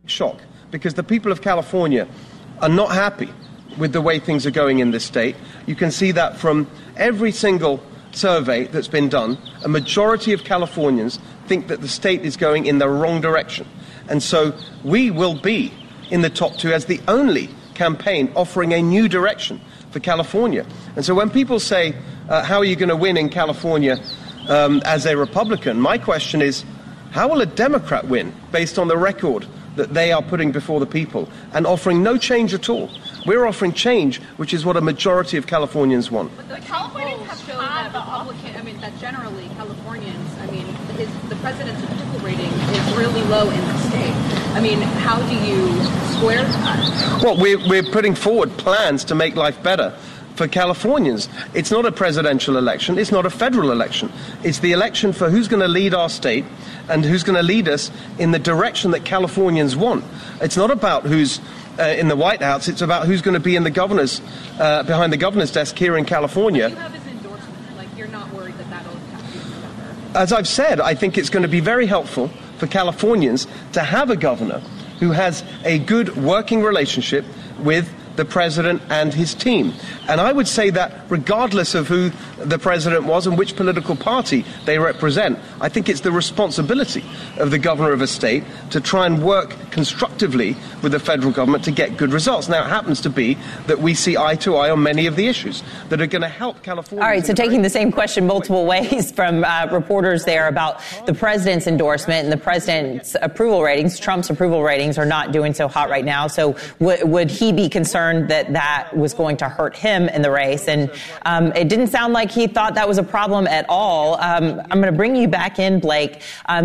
Shock, because the people of California are not happy with the way things are going in this state. You can see that from every single survey that's been done. A majority of Californians think that the state is going in the wrong direction. And so we will be in the top two as the only campaign offering a new direction for California. And so when people say, how are you going to win in California as a Republican? My question is, how will a Democrat win based on the record that they are putting before the people and offering no change at all? We're offering change, which is what a majority of Californians want. But the Californians have shown that that generally Californians, the president's approval rating is really low in the state. How do you square that? Well, we're putting forward plans to make life better for Californians. It's not a presidential election. It's not a federal election. It's the election for who's going to lead our state and who's going to lead us in the direction that Californians want. It's not about who's in the White House. It's about who's going to be in the governor's behind the governor's desk here in California. You have his endorsement. You're not worried that that'll impact you in November? As I've said, I think it's going to be very helpful for Californians to have a governor who has a good working relationship with the president and his team. And I would say that regardless of who the president was and which political party they represent, I think it's the responsibility of the governor of a state to try and work constructively with the federal government to get good results. Now, it happens to be that we see eye to eye on many of the issues that are going to help California. All right, so taking the same question multiple ways from reporters there about the president's endorsement and the president's approval ratings. Trump's approval ratings are not doing so hot right now. So would he be concerned that was going to hurt him in the race? And it didn't sound like he thought that was a problem at all. I'm going to bring you back in, Blake.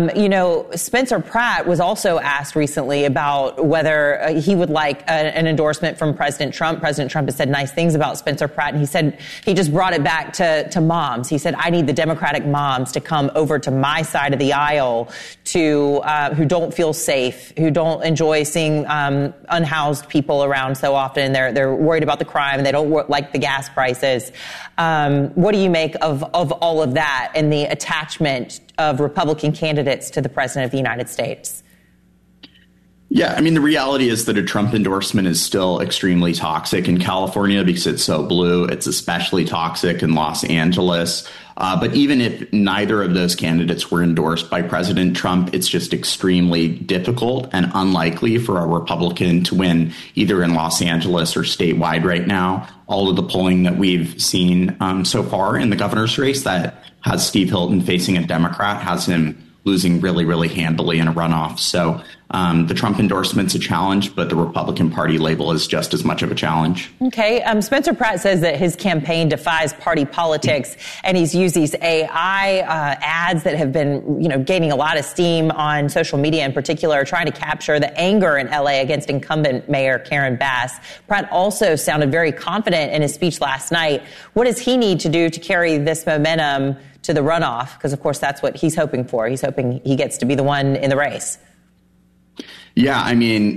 Spencer Pratt was also asked recently about whether he would like an endorsement from President Trump. President Trump has said nice things about Spencer Pratt, and he said he just brought it back to moms. He said, I need the Democratic moms to come over to my side of the aisle who don't feel safe, who don't enjoy seeing unhoused people around so often. They're worried about the crime and they don't like the gas prices. What do you make of all of that and the attachment of Republican candidates to the president of the United States? Yeah, the reality is that a Trump endorsement is still extremely toxic in California because it's so blue. It's especially toxic in Los Angeles. But even if neither of those candidates were endorsed by President Trump, it's just extremely difficult and unlikely for a Republican to win either in Los Angeles or statewide right now. All of the polling that we've seen so far in the governor's race that has Steve Hilton facing a Democrat has him losing really, really handily in a runoff. So the Trump endorsement's a challenge, but the Republican Party label is just as much of a challenge. Okay. Spencer Pratt says that his campaign defies party politics, and he's used these AI ads that have been, gaining a lot of steam on social media in particular, trying to capture the anger in LA against incumbent Mayor Karen Bass. Pratt also sounded very confident in his speech last night. What does he need to do to carry this momentum to the runoff? Because, of course, that's what he's hoping for. He's hoping he gets to be the one in the race. Yeah,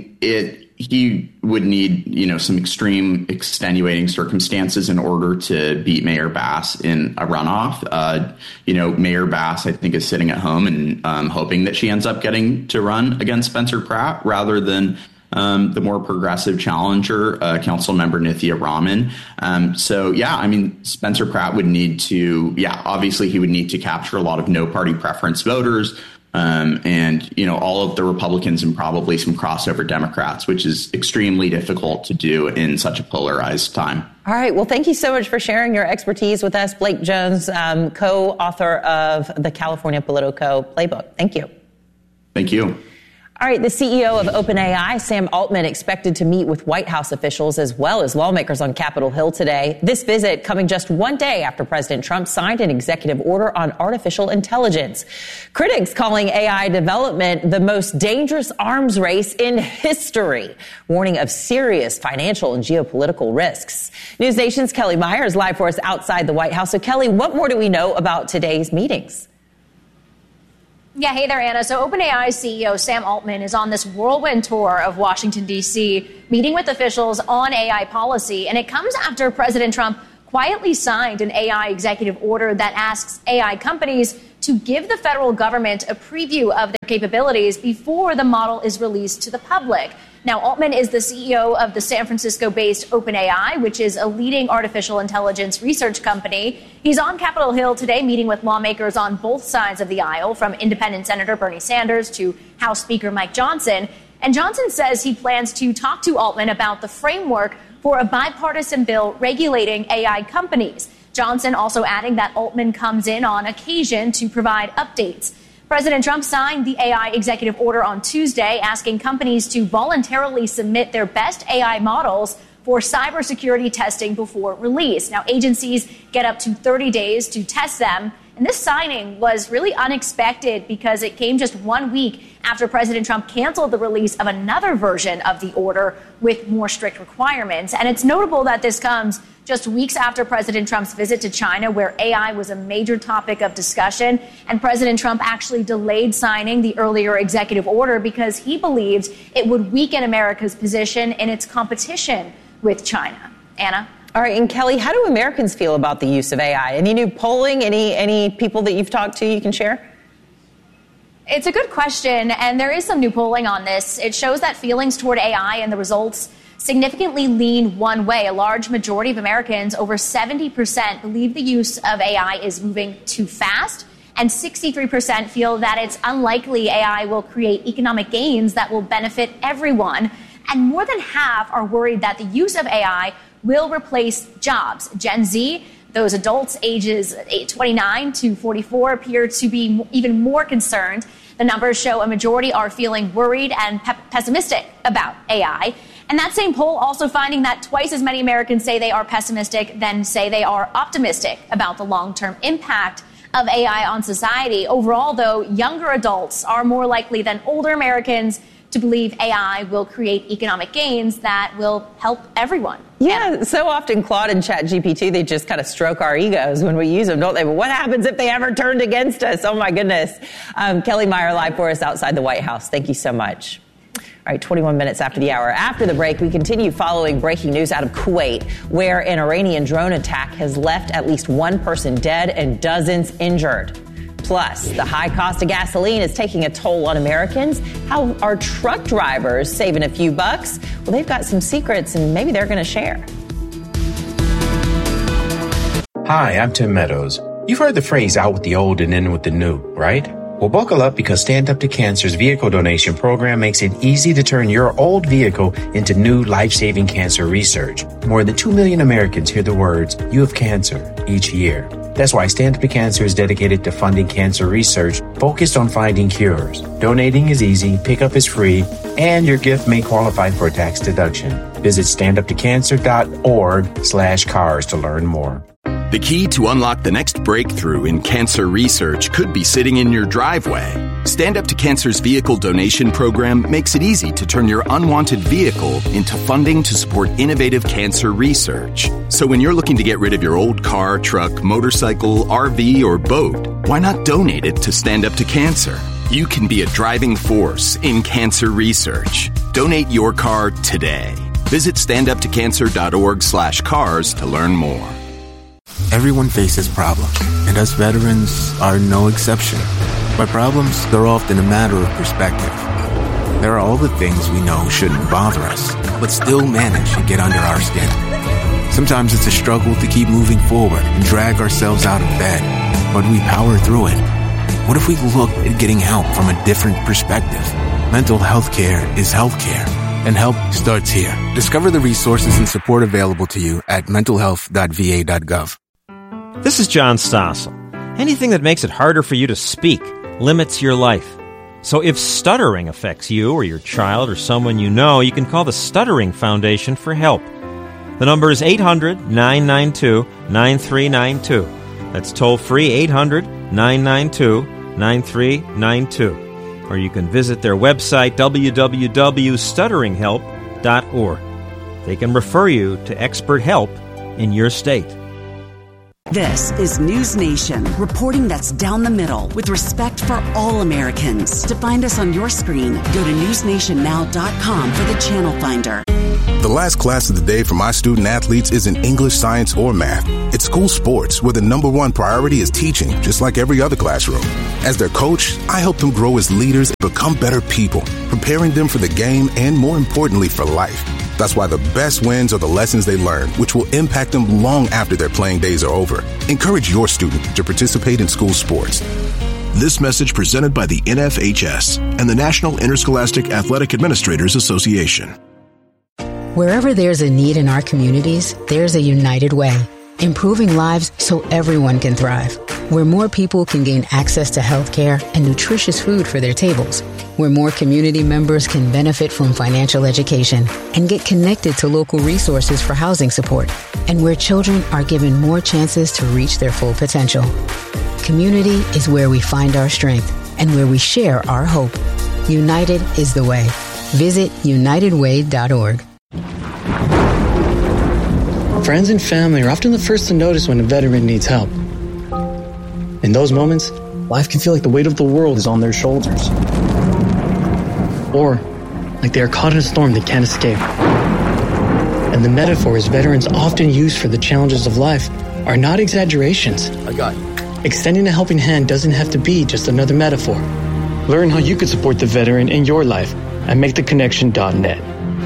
he would need, some extreme extenuating circumstances in order to beat Mayor Bass in a runoff. Mayor Bass, I think, is sitting at home and hoping that she ends up getting to run against Spencer Pratt rather than the more progressive challenger, Councilmember Nithya Raman. Spencer Pratt would need to, obviously he would need to capture a lot of no party preference voters. All of the Republicans and probably some crossover Democrats, which is extremely difficult to do in such a polarized time. All right. Well, thank you so much for sharing your expertise with us. Blake Jones, co-author of the California Politico Playbook. Thank you. Thank you. All right, the CEO of OpenAI, Sam Altman, expected to meet with White House officials as well as lawmakers on Capitol Hill today. This visit coming just one day after President Trump signed an executive order on artificial intelligence. Critics calling AI development the most dangerous arms race in history, warning of serious financial and geopolitical risks. News Nation's Kelly Myers live for us outside the White House. So, Kelly, what more do we know about today's meetings? Yeah, hey there, Anna. So OpenAI CEO Sam Altman is on this whirlwind tour of Washington, D.C., meeting with officials on AI policy. And it comes after President Trump quietly signed an AI executive order that asks AI companies to give the federal government a preview of their capabilities before the model is released to the public. Now, Altman is the CEO of the San Francisco-based OpenAI, which is a leading artificial intelligence research company. He's on Capitol Hill today meeting with lawmakers on both sides of the aisle, from independent Senator Bernie Sanders to House Speaker Mike Johnson. And Johnson says he plans to talk to Altman about the framework for a bipartisan bill regulating AI companies. Johnson also adding that Altman comes in on occasion to provide updates. President Trump signed the AI executive order on Tuesday, asking companies to voluntarily submit their best AI models for cybersecurity testing before release. Now, agencies get up to 30 days to test them. And this signing was really unexpected because it came just 1 week after President Trump canceled the release of another version of the order with more strict requirements. And it's notable that this comes just weeks after President Trump's visit to China, where AI was a major topic of discussion. And President Trump actually delayed signing the earlier executive order because he believed it would weaken America's position in its competition with China. Anna? All right, and Kelly, how do Americans feel about the use of AI? Any new polling, any people that you've talked to you can share? It's a good question, and there is some new polling on this. It shows that feelings toward AI and the results significantly lean one way. A large majority of Americans, over 70%, believe the use of AI is moving too fast, and 63% feel that it's unlikely AI will create economic gains that will benefit everyone. And more than half are worried that the use of AI will replace jobs. Gen Z, those adults ages 29 to 44, appear to be even more concerned. The numbers show a majority are feeling worried and pessimistic about AI. And that same poll also finding that twice as many Americans say they are pessimistic than say they are optimistic about the long-term impact of AI on society. Overall, though, younger adults are more likely than older Americans to believe AI will create economic gains that will help everyone. Yeah, so often Claude and ChatGPT, they just kind of stroke our egos when we use them, don't they? But what happens if they ever turned against us? Oh, my goodness. Kelly Meyer live for us outside the White House. Thank you so much. All right, 21 minutes after the hour. After the break, we continue following breaking news out of Kuwait, where an Iranian drone attack has left at least one person dead and dozens injured. Plus, the high cost of gasoline is taking a toll on Americans. How are truck drivers saving a few bucks? Well, they've got some secrets, and maybe they're going to share. Hi, I'm Tim Meadows. You've heard the phrase out with the old and in with the new, right? Well, buckle up because Stand Up to Cancer's vehicle donation program makes it easy to turn your old vehicle into new life-saving cancer research. More than 2 million Americans hear the words, "You have cancer," each year. That's why Stand Up to Cancer is dedicated to funding cancer research focused on finding cures. Donating is easy, pickup is free, and your gift may qualify for a tax deduction. Visit standuptocancer.org/cars to learn more. The key to unlock the next breakthrough in cancer research could be sitting in your driveway. Stand Up to Cancer's vehicle donation program makes it easy to turn your unwanted vehicle into funding to support innovative cancer research. So when you're looking to get rid of your old car, truck, motorcycle, RV, or boat, why not donate it to Stand Up to Cancer? You can be a driving force in cancer research. Donate your car today. Visit standuptocancer.org/cars to learn more. Everyone faces problems, and us veterans are no exception. By problems, they're often a matter of perspective. There are all the things we know shouldn't bother us, but still manage to get under our skin. Sometimes it's a struggle to keep moving forward and drag ourselves out of bed, but we power through it. What if we looked at getting help from a different perspective? Mental health care is health care, and help starts here. Discover the resources and support available to you at mentalhealth.va.gov. This is John Stossel. Anything that makes it harder for you to speak limits your life. So if stuttering affects you or your child or someone you know, you can call the Stuttering Foundation for help. The number is 800-992-9392. That's toll-free 800-992-9392. Or you can visit their website, www.stutteringhelp.org. They can refer you to expert help in your state. This is News Nation, reporting that's down the middle with respect for all Americans. To find us on your screen, go to newsnationnow.com for the channel finder. The last class of the day for my student athletes isn't English, science, or math. It's school sports, where the number one priority is teaching, just like every other classroom. As their coach, I help them grow as leaders and become better people, preparing them for the game and, more importantly, for life. That's why the best wins are the lessons they learn, which will impact them long after their playing days are over. Encourage your student to participate in school sports. This message presented by the NFHS and the National Interscholastic Athletic Administrators Association. Wherever there's a need in our communities, there's a United Way, improving lives so everyone can thrive. Where more people can gain access to health care and nutritious food for their tables. Where more community members can benefit from financial education and get connected to local resources for housing support. And where children are given more chances to reach their full potential. Community is where we find our strength and where we share our hope. United is the way. Visit unitedway.org. Friends and family are often the first to notice when a veteran needs help. In those moments, life can feel like the weight of the world is on their shoulders. Or like they are caught in a storm they can't escape. And the metaphors veterans often use for the challenges of life are not exaggerations. I got you. Extending a helping hand doesn't have to be just another metaphor. Learn how you could support the veteran in your life at MakeTheConnection.net.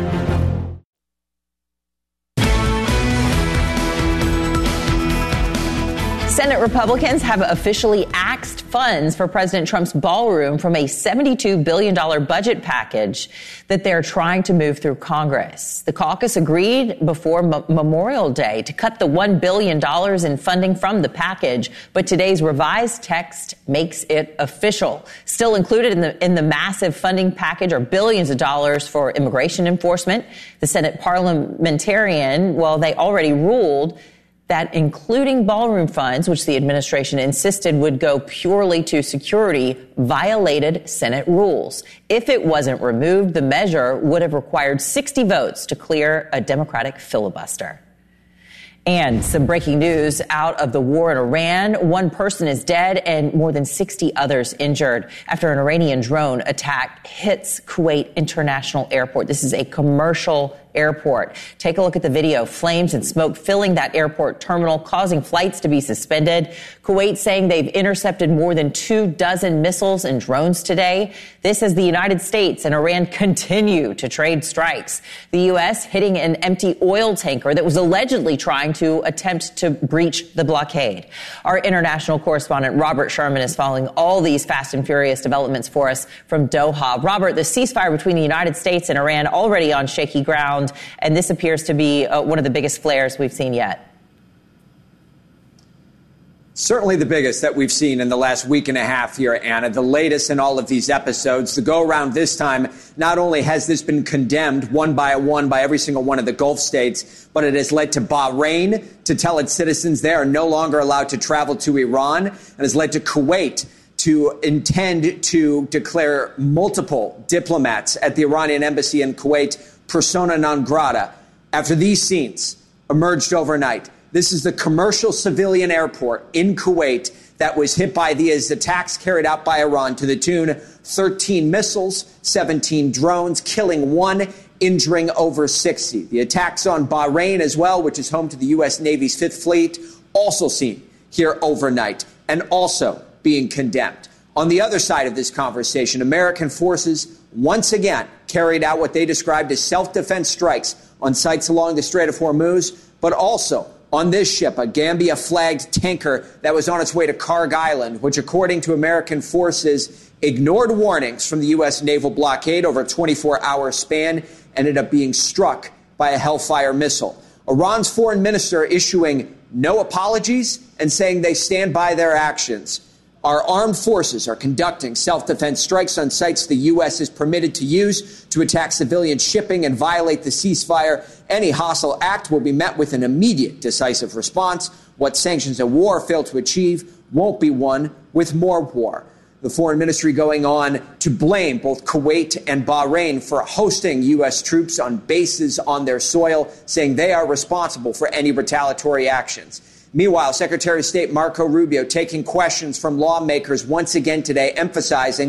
Senate Republicans have officially axed funds for President Trump's ballroom from a $72 billion budget package that they're trying to move through Congress. The caucus agreed before Memorial Day to cut the $1 billion in funding from the package, but today's revised text makes it official. Still included in the massive funding package are billions of dollars for immigration enforcement. The Senate parliamentarian, well, they already ruled that including ballroom funds, which the administration insisted would go purely to security, violated Senate rules. If it wasn't removed, the measure would have required 60 votes to clear a Democratic filibuster. And some breaking news out of the war in Iran. One person is dead and more than 60 others injured after an Iranian drone attack hits Kuwait International Airport. This is a commercial airport. Take a look at the video. Flames and smoke filling that airport terminal, causing flights to be suspended. Kuwait saying they've intercepted more than 24 missiles and drones today. This as the United States and Iran continue to trade strikes. The U.S. hitting an empty oil tanker that was allegedly trying to attempt to breach the blockade. Our international correspondent Robert Sherman is following all these fast and furious developments for us from Doha. Robert, the ceasefire between the United States and Iran already on shaky ground, and this appears to be one of the biggest flares we've seen yet. Certainly the biggest that we've seen in the last week and a half here, Anna. The latest in all of these episodes. The go-around this time, not only has this been condemned one by every single one of the Gulf states, but it has led to Bahrain to tell its citizens they are no longer allowed to travel to Iran, and has led to Kuwait to intend to declare multiple diplomats at the Iranian embassy in Kuwait persona non grata. After these scenes emerged overnight, this is the commercial civilian airport in Kuwait that was hit by these attacks carried out by Iran to the tune of 13 missiles, 17 drones, killing 1, injuring over 60. The attacks on Bahrain as well, which is home to the U.S. Navy's 5th Fleet, also seen here overnight and also being condemned. On the other side of this conversation, American forces once again carried out what they described as self-defense strikes on sites along the Strait of Hormuz, but also on this ship, a Gambia-flagged tanker that was on its way to Karg Island, which, according to American forces, ignored warnings from the U.S. naval blockade over a 24-hour span, ended up being struck by a Hellfire missile. Iran's foreign minister issuing no apologies and saying they stand by their actions. Our armed forces are conducting self-defense strikes on sites the U.S. is permitted to use to attack civilian shipping and violate the ceasefire. Any hostile act will be met with an immediate, decisive response. What sanctions of war fail to achieve won't be won with more war. The foreign ministry going on to blame both Kuwait and Bahrain for hosting U.S. troops on bases on their soil, saying they are responsible for any retaliatory actions. Meanwhile, Secretary of State Marco Rubio taking questions from lawmakers once again today, emphasizing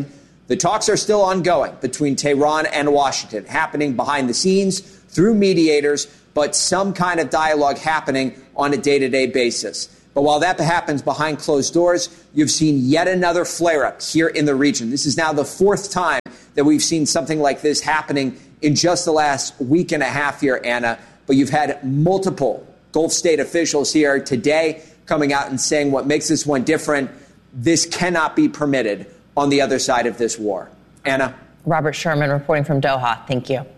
The talks are still ongoing between Tehran and Washington, happening behind the scenes through mediators, but some kind of dialogue happening on a day-to-day basis. But while that happens behind closed doors, you've seen yet another flare-up here in the region. This is now the fourth time that we've seen something like this happening in just the last week and a half here, Anna. But you've had multiple Gulf state officials here today coming out and saying what makes this one different. This cannot be permitted on the other side of this war. Anna? Robert Sherman reporting from Doha. Thank you.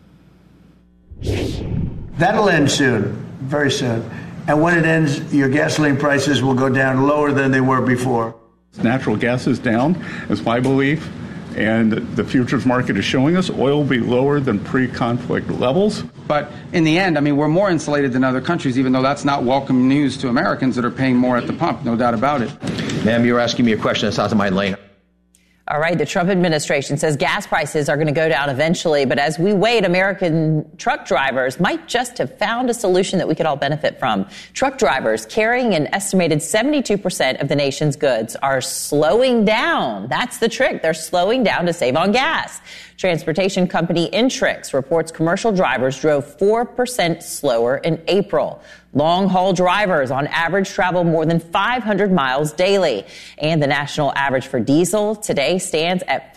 That'll end soon, very soon. And when it ends, your gasoline prices will go down lower than they were before. Natural gas is down, is my belief, and the futures market is showing us oil will be lower than pre-conflict levels. But in the end, I mean, we're more insulated than other countries, even though that's not welcome news to Americans that are paying more at the pump, no doubt about it. Ma'am, you're asking me a question that's out of my lane. All right, the Trump administration says gas prices are going to go down eventually, but as we wait, American truck drivers might just have found a solution that we could all benefit from. Truck drivers carrying an estimated 72% of the nation's goods are slowing down. That's the trick. They're slowing down to save on gas. Transportation company Intrix reports commercial drivers drove 4% slower in April. Long-haul drivers on average travel more than 500 miles daily. And the national average for diesel today stands at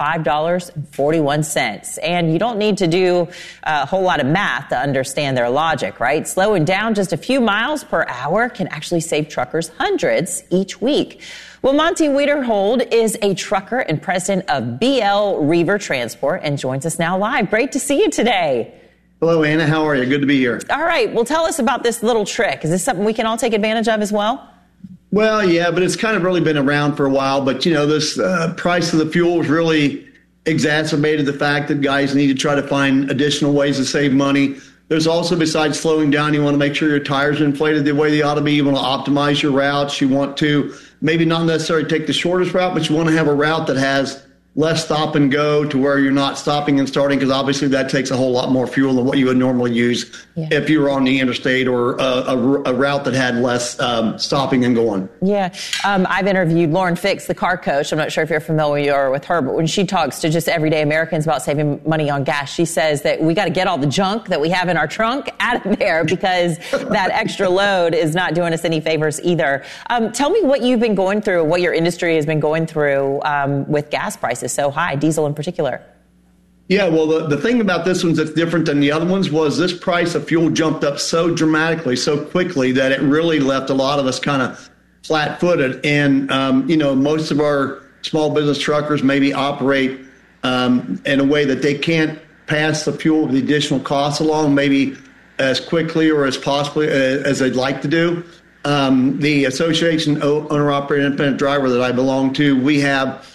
$5.41. And you don't need to do a whole lot of math to understand their logic, right? Slowing down just a few miles per hour can actually save truckers hundreds each week. Well, Monty Wiederhold is a trucker and president of BL Reaver Transport and joins us now live. Great to see you today. Hello, Anna. How are you? Good to be here. All right. Well, tell us about this little trick. Is this something we can all take advantage of as well? Well, yeah, but it's kind of really been around for a while. But, you know, this price of the fuel has really exacerbated the fact that guys need to try to find additional ways to save money. There's also, besides slowing down, you want to make sure your tires are inflated the way they ought to be. You want to optimize your routes. You want to maybe not necessarily take the shortest route, but you want to have a route that has less stop and go to where you're not stopping and starting, because obviously that takes a whole lot more fuel than what you would normally use if you were on the interstate or a route that had less stopping and going. Yeah. I've interviewed Lauren Fix, the car coach. I'm not sure if you're familiar with her, but when she talks to just everyday Americans about saving money on gas, she says that we got to get all the junk that we have in our trunk out of there because that extra load is not doing us any favors either. Tell me what you've been going through, what your industry has been going through with gas prices so high, diesel in particular. Yeah, well, the thing about this one that's different than the other ones was this price of fuel jumped up so dramatically, so quickly, that it really left a lot of us kind of flat-footed. And, you know, most of our small business truckers maybe operate in a way that they can't pass the fuel, the additional costs along maybe as quickly or as possibly as they'd like to do. The Association Owner-Operator Independent Driver that I belong to, we have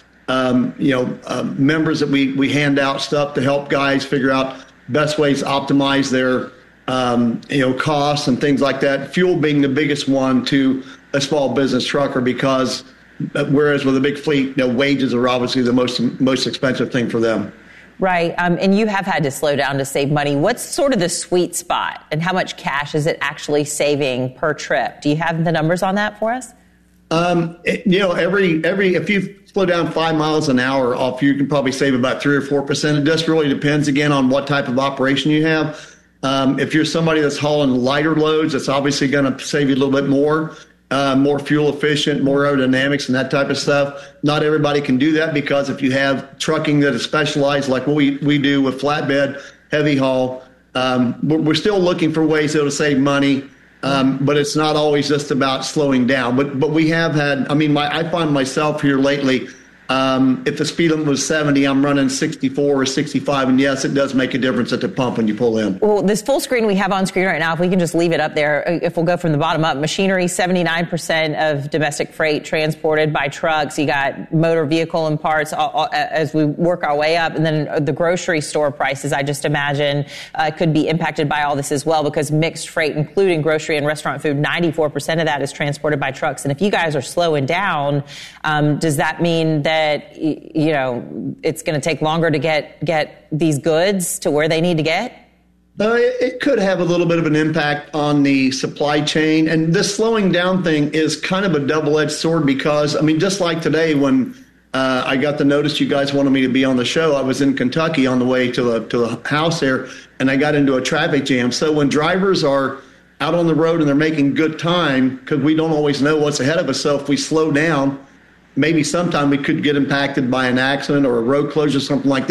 members that we hand out stuff to help guys figure out best ways to optimize their, costs and things like that. Fuel being the biggest one to a small business trucker, because whereas with a big fleet, wages are obviously the most expensive thing for them. Right. And you have had to slow down to save money. What's sort of the sweet spot, and how much cash is it actually saving per trip? Do you have the numbers on that for us? If you slow down 5 miles an hour off, you can probably save about 3 or 4%. It just really depends, again, on what type of operation you have. If you're somebody that's hauling lighter loads, it's obviously going to save you a little bit more fuel efficient, more aerodynamics and that type of stuff. Not everybody can do that, because if you have trucking that is specialized like what we do with flatbed, heavy haul, we're still looking for ways to save money. But it's not always just about slowing down. But we have had, I find myself here lately, if the speed limit was 70, I'm running 64 or 65. And yes, it does make a difference at the pump when you pull in. Well, this full screen we have on screen right now, if we can just leave it up there, if we'll go from the bottom up, machinery, 79% of domestic freight transported by trucks. You got motor vehicle and parts as we work our way up. And then the grocery store prices, I just imagine, could be impacted by all this as well, because mixed freight, including grocery and restaurant food, 94% of that is transported by trucks. And if you guys are slowing down, does that mean that it's going to take longer to get these goods to where they need to get? It could have a little bit of an impact on the supply chain. And this slowing down thing is kind of a double-edged sword, because, just like today when I got the notice you guys wanted me to be on the show. I was in Kentucky on the way to the house there, and I got into a traffic jam. So when drivers are out on the road and they're making good time, because we don't always know what's ahead of us, so if we slow down, maybe sometime we could get impacted by an accident or a road closure, something like that.